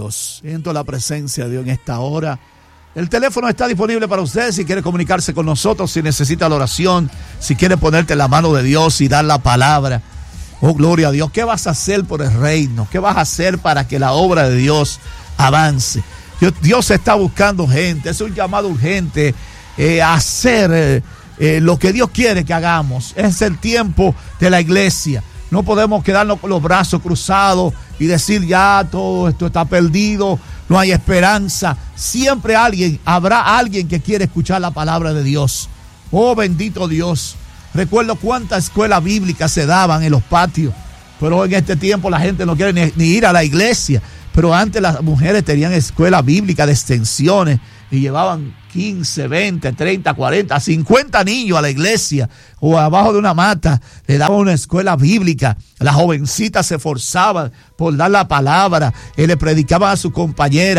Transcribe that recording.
Dios. Siento la presencia de Dios en esta hora. El teléfono está disponible para usted si quiere comunicarse con nosotros, si necesita la oración, si quiere ponerte en la mano de Dios y dar la palabra. Oh, gloria a Dios. ¿Qué vas a hacer por el reino? ¿Qué vas a hacer para que la obra de Dios avance? Dios está buscando gente. Es un llamado urgente a hacer lo que Dios quiere que hagamos. Es el tiempo de la iglesia. No podemos quedarnos con los brazos cruzados y decir ya todo esto está perdido, no hay esperanza. Siempre habrá alguien que quiere escuchar la palabra de Dios. Oh, bendito Dios. Recuerdo cuántas escuelas bíblicas se daban en los patios, pero en este tiempo la gente no quiere ni ir a la iglesia. Pero antes las mujeres tenían escuela bíblica de extensiones y llevaban 15, 20, 30, 40, 50 niños a la iglesia o abajo de una mata. Le daban una escuela bíblica. Las jovencitas se esforzaban por dar la palabra y le predicaban a sus compañeras.